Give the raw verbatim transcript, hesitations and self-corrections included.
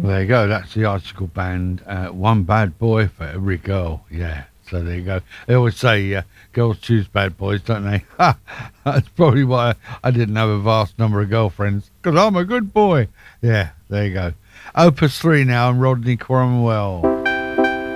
There you go. That's the article band. Uh, one bad boy for every girl. Yeah. So there you go. They always say uh, girls choose bad boys, don't they? Ha! That's probably why I, I didn't have a vast number of girlfriends, because I'm a good boy. Yeah, there you go. Opus three now and Rodney Cromwell.